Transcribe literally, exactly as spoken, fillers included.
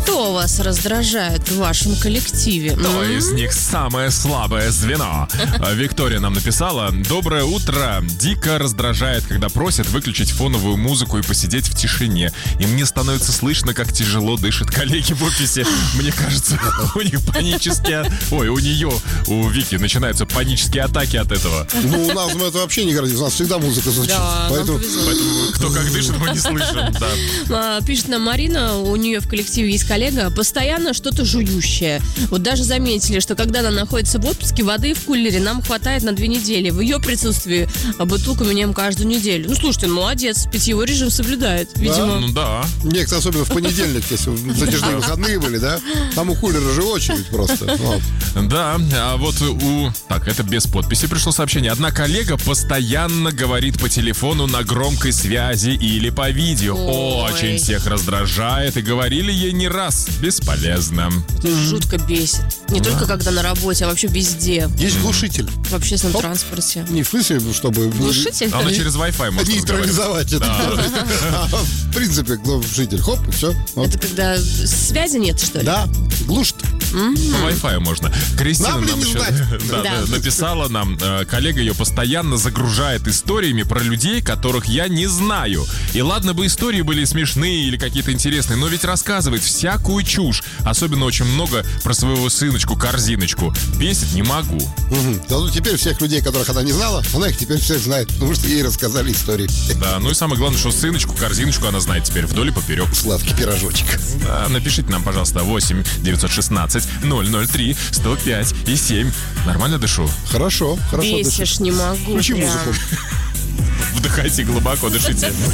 Кто вас раздражает в вашем коллективе? Кто М? из них самое слабое звено? Виктория нам написала: доброе утро. Дико раздражает, когда просят выключить фоновую музыку и посидеть в тишине. И мне становится слышно, как тяжело дышат коллеги в офисе. Мне кажется, у них панические... Ой, у нее, у Вики, начинаются панические атаки от этого. Ну, у нас это вообще не грозит. У нас всегда музыка звучит. Да, Поэтому... Поэтому кто как дышит, мы не слышим. Да. А, Пишет нам Марина, у нее в коллективе есть коллега, постоянно что-то жующее. Вот даже заметили, что когда она находится в отпуске, воды в кулере нам хватает на две недели. В ее присутствии бутылку меняем каждую неделю. Ну, слушайте, он молодец, питьевой режим соблюдает, видимо. Ну да. Некоторые, особенно в понедельник, если затяжные выходные были, да? Там у кулера же очередь просто. Вот. Да, а вот у... Так, это без подписи пришло сообщение. Одна коллега постоянно говорит по телефону на громкой связи или по видео. Ой. Очень всех раздражает, и говорили ей не раз. Бесполезно. Это жутко бесит. Не только когда на работе, а вообще везде. Есть глушитель. В общественном Оп. транспорте. Не в смысле, чтобы... Глушитель? Она через Wi-Fi может разговаривать. Нейтрализовать это. А, В принципе, глушитель. Хоп, и все. Вот. Это когда связи нет, что ли? Да, глушит. По Wi-Fi можно. Кристина Нам ли нам не еще знать? да, Да. да, написала нам, э, коллега ее постоянно загружает историями про людей, которых я не знаю. И ладно бы истории были смешные или какие-то интересные, но ведь рассказывает всякую чушь. Особенно очень много про своего сыночку-корзиночку. Бесит не могу. Мгм. Зато теперь всех людей, которых она не знала, она их теперь всех знает, потому что ей рассказали истории. Да, ну и самое главное, что сыночку-корзиночку она знает теперь вдоль и поперек. Сладкий пирожочек. Да, напишите нам, пожалуйста, восемь девятьсот шестнадцать ноль ноль три сто пять и семь. Нормально дышу? Хорошо, хорошо. Бесишь, не могу. Включи прям. музыку. Вдыхайте глубоко, дышите.